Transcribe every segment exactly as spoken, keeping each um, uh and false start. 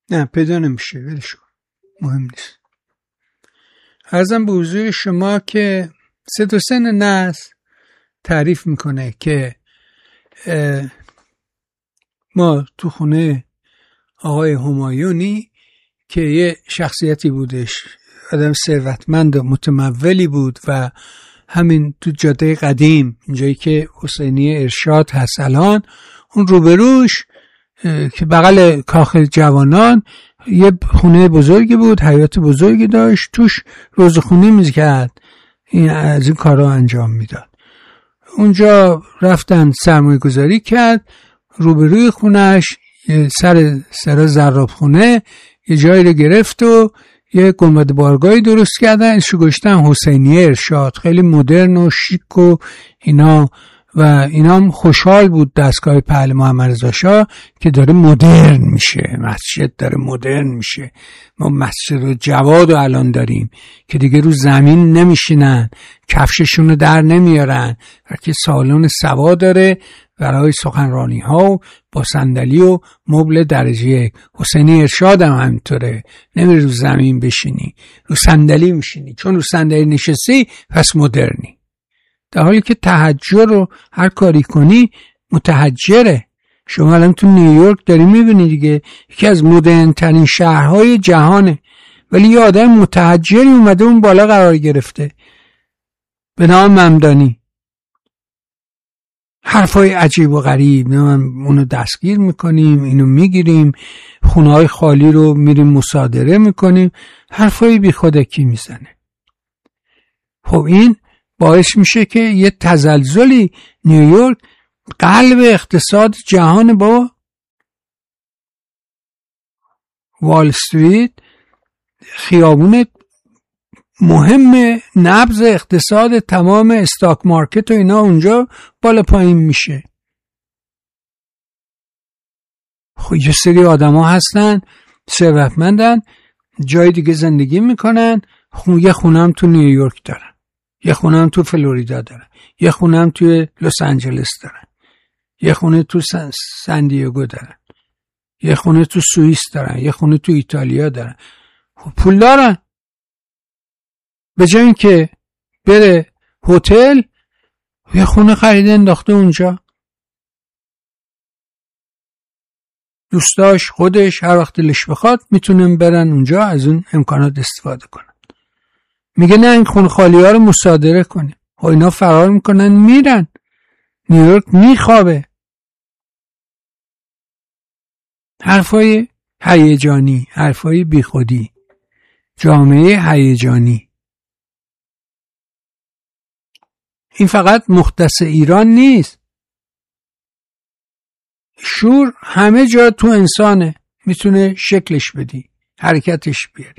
نه پیدا نمیشه، ولش کن، مهم نیست. عرضم به حضور شما که صد و سن نس تعریف میکنه که ما تو خونه آقای همایونی که یه شخصیتی بودش، آدم ثروتمند و متمولی بود و همین تو جاده قدیم اینجایی که حسینیه ارشاد هست الان، اون روبروش که بغل کاخ جوانان یه خونه بزرگی بود، حیاط بزرگی داشت، توش روزخونی میکرد، این از این کارا انجام میداد. اونجا رفتن سرمایه گذاری کرد، روبروی خونش سر سر زراب خونه یه جایی رو گرفت و یه گنبد بارگاهی درست کردن، اسمش گذاشتن حسینیه ارشاد، خیلی مدرن و شیک و اینا، و اینا هم خوشحال بود دستگاه پهلوی محمد رضا شاه که داره مدرن میشه، مسجد داره مدرن میشه. ما مسجد جواد رو الان داریم که دیگه رو زمین نمیشینن، کفششون رو در نمیارن، بلکه سالن سوا داره برای سخنرانی ها با صندلی و مبل درجه یک. حسینی ارشاد هم همینطوره، نمیری رو زمین بشینی، رو صندلی میشینی، چون رو صندلی نشستی پس مدرنی. در حالی که تهجر رو هر کاری کنی متهجره. شما الان تو نیویورک داری میبینی دیگه، یکی از مدرن ترین شهرهای جهانه، ولی یه آدم متهجری اومده اون بالا قرار گرفته به نام ممدانی. حرفای عجیب و غریب، اونو دستگیر میکنیم، اینو میگیریم، خونه های خالی رو میریم مصادره میکنیم، حرفای بی خودکی میزنه. خب این باعث میشه که یه تزلزلی، نیویورک قلب اقتصاد جهان، با وال استریت خیابون مهم نبض اقتصاد تمام استاک مارکت و اینا اونجا بالا پایین میشه. خب یه سری آدم ها هستن ثروتمندن، جای دیگه زندگی میکنن، یه خونم تو نیویورک دارن، یه خونه هم تو فلوریدا دارن، یه خونه هم توی لس آنجلس دارن، یه خونه تو سن, سن دیگو دارن، یه خونه تو سوئیس دارن، یه خونه تو ایتالیا دارن. خب پول دارن، به جای اینکه بره هتل یه خونه خریده انداخته اونجا، دوستاش خودش هر وقت دلش بخواد میتونن برن اونجا از اون امکانات استفاده کنن. میگه نه این خونه خالی ها رو مصادره کنه. ها اینا فرار میکنن میرن، نیویورک میخوابه. حرفای هیجانی، حرفای بیخودی، جامعه هیجانی. این فقط مختص ایران نیست، شور همه جا تو انسانه، میتونه شکلش بدی، حرکتش بیاری.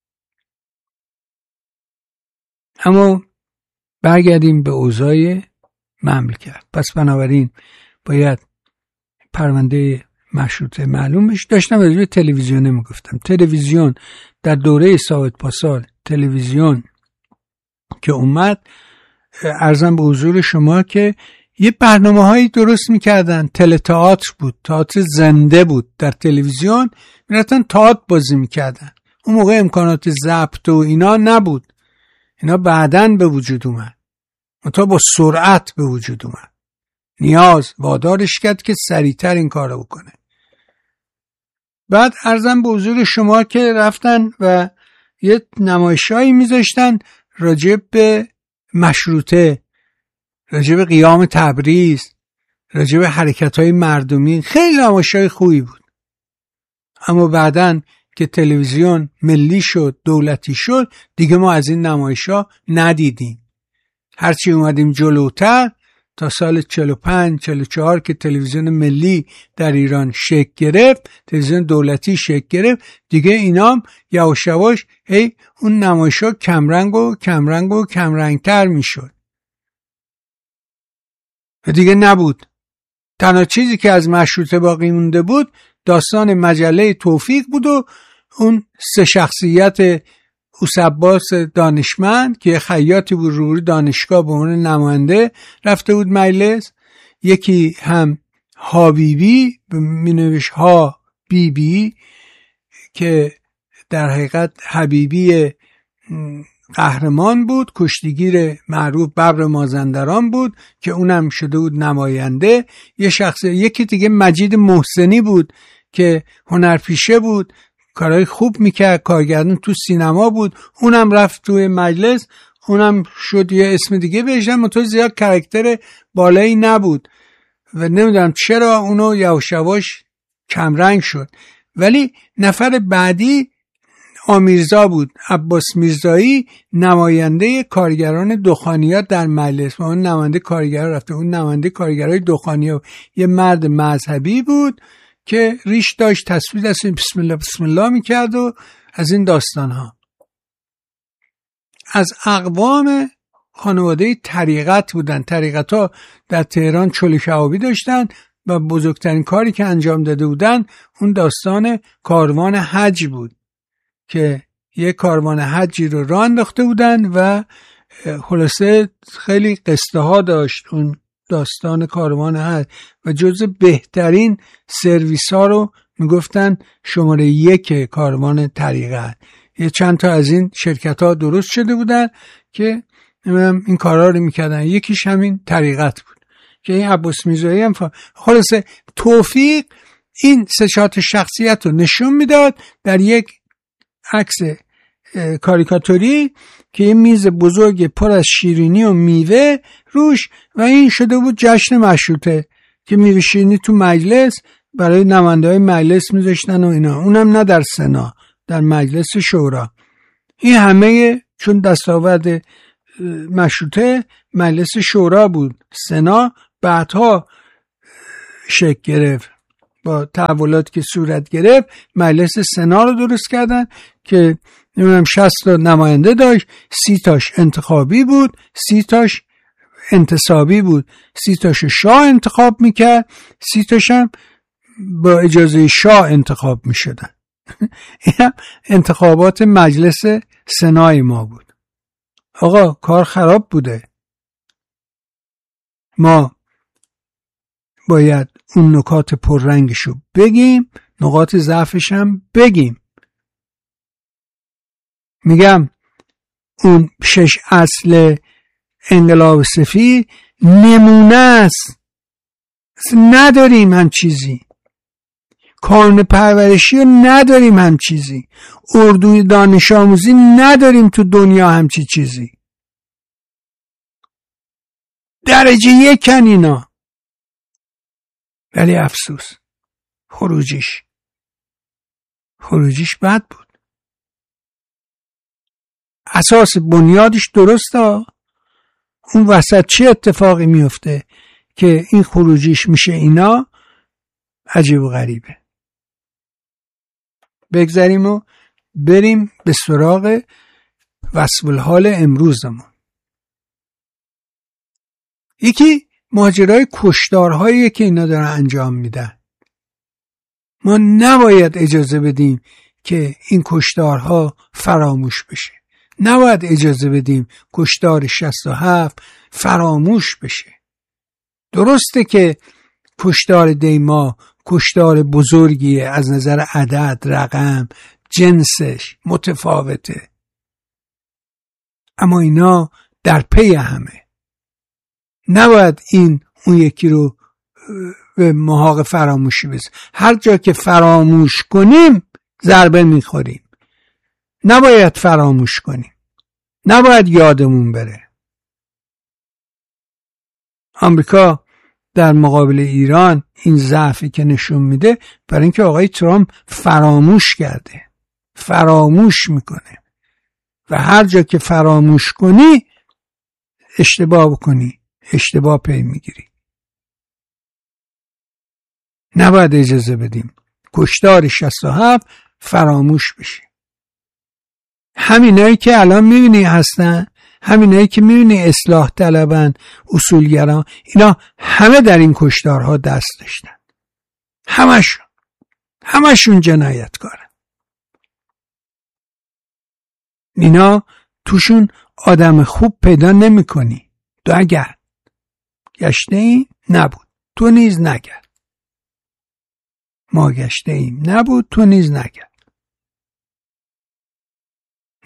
اما برگردیم به اوضاع مملکت. پس بنابراین باید پرونده مشروطه معلوم بشه. داشتم از روی تلویزیون میگفتم، تلویزیون در دوره ثابت پاسار، تلویزیون که اومد، عرضم به حضور شما که یه برنامه هایی درست میکردن، تله تئاتر بود، تئاتر زنده بود در تلویزیون، میرفتن تئاتر بازی میکردن. اون موقع امکانات ضبط و اینا نبود، اینا بعدن به وجود اومد، منتها با سرعت به وجود اومد، نیاز وادارش کرد که سریعتر این کارو بکنه. بعد عرضم به حضور شما که رفتن و یه نمایشایی میذاشتن راجب به مشروطه، راجب به قیام تبریز، راجب به حرکت‌های مردمی، خیلی نمایشای خوبی بود. اما بعدن که تلویزیون ملی شد، دولتی شد، دیگه ما از این نمایش‌ها ندیدیم. هرچی اومدیم جلوتر تا سال چهل و پنج چهل و چهار که تلویزیون ملی در ایران شکل گرفت، تلویزیون دولتی شکل گرفت، دیگه اینام یواش یواش هی اون نمایش‌ها کمرنگ و کمرنگ و کمرنگتر میشد و دیگه نبود. تنها چیزی که از مشروطه باقی مونده بود داستان مجله توفیق بود و اون سه شخصیت اوسباس دانشمند که خیاطی بود روی دانشگاه به عنوان نماینده رفته بود مجلس، یکی هم ها بی بی می نوشت ها بی بی که در حقیقت حبیبی قهرمان بود، کشتیگیر معروف ببر مازندران بود که اونم شده بود نماینده. یه شخص یکی دیگه مجید محسنی بود که هنرپیشه بود، کارهای خوب میکرد، کارگردان تو سینما بود، اونم رفت توی مجلس، اونم شد یه اسم دیگه بهش، منتها زیاد کاراکتر بالایی نبود و نمیدونم چرا اونو یواش یواش کمرنگ شد. ولی نفر بعدی آمیرزا بود، عباس میرزایی، نماینده کارگران دخانیات در مجلس. اون نماینده کارگران رفته، اون نماینده کارگرای دخانیات یه مرد مذهبی بود که ریش داشت، تسبیح دست بسم الله بسم الله میکرد و از این داستان ها. از اقوام خانواده طریقت بودن. طریقت ها در تهران چل کبابی داشتن و بزرگترین کاری که انجام داده بودن اون داستان کاروان حج بود که یک کاروان حجی رو راه انداخته بودن و خلاصه خیلی قصه ها داشت اون داستان کاروان حج و جزو بهترین سرویس ها رو میگفتن شماره یک کاروان طریقت. یه چند تا از این شرکت ها درست شده بودن که این کارا رو میکردن، یکیش همین طریقت بود که این عباس میرزایی هم فا... خلاصه توفیق این سه چهار شخصیت رو نشون میداد در یک عکس کاریکاتوری که یه میز بزرگ پر از شیرینی و میوه روش و این شده بود جشن مشروطه که میوه شیرینی تو مجلس برای نماینده‌های مجلس میذاشتن و اینا، اونم نه در سنا، در مجلس شورا. این همه چون دستاورد مشروطه مجلس شورا بود، سنا بعدها شکل گرفت با تحولاتی که صورت گرفت، مجلس سنا رو درست کردن که نمیدونم شصت تا نماینده داشت، سی تاش انتخابی بود، سی تاش انتصابی بود، سی تاش شاه انتخاب میکرد، سی تاش هم با اجازه شاه انتخاب میشدن. این انتخابات مجلس سنای ما بود. آقا کار خراب بوده، ما باید اون نکات پررنگشو بگیم، نقاط ضعفش هم بگیم. میگم اون شش اصل انقلاب سفید نمونه است، نداریم هم چیزی. کانون پرورشی رو نداریم هم چیزی. اردوی دانش آموزی نداریم تو دنیا همچی چیزی. درجه یکن اینا، ولی افسوس خروجیش خروجیش بد بود. اساس بنیادش درسته، اون وسط چه اتفاقی میفته که این خروجیش میشه اینا، عجیب و غریبه. بگذاریم و بریم به سراغ وصف الحال امروزمون. یکی ماجرای کشتارهایی که اینا دارن انجام میدن. ما نباید اجازه بدیم که این کشتارها فراموش بشه. نباید اجازه بدیم کشتار شصت و هفت فراموش بشه. درسته که کشتار دیما کشتار بزرگیه، از نظر عدد، رقم، جنسش متفاوته، اما اینا در پی همه. نباید این اون یکی رو به محاق فراموشی بزن. هر جا که فراموش کنیم ضربه میخوریم. نباید فراموش کنیم، نباید یادمون بره. آمریکا در مقابل ایران این ضعفی که نشون میده برای اینکه آقای ترامپ فراموش کرده، فراموش میکنه و هر جا که فراموش کنی اشتباه بکنی اشتباه پی میگیری. نباید اجازه بدیم کشتار شصت و هفت فراموش بشه. همینایی که الان میبینی هستن، همینایی که میبینی اصلاح طلبن، اصولگران، اینا همه در این کشتارها دست داشتن. همشون همشون جنایتکارن. اینا توشون آدم خوب پیدا نمی کنی. تو اگر گشته ایم نبود، تو نیز نگرد. ما گشته ایم نبود، تو نیز نگرد.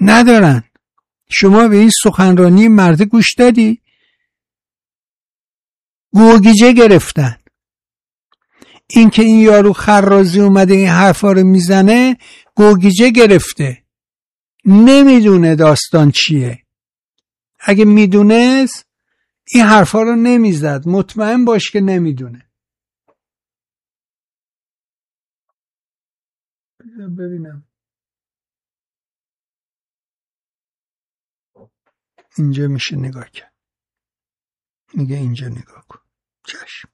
ندارن. شما به این سخنرانی مرد گوش دادی؟ گوگیجه گرفتن. این که این یارو خرازی اومده این حرفا رو میزنه گوگیجه گرفته، نمیدونه داستان چیه. اگه میدونست این حرفا رو نمیزد. مطمئن باش که نمیدونه. ببینم اینجا میشه نگاه کرد. میگه اینجا نگاه کن. چشم.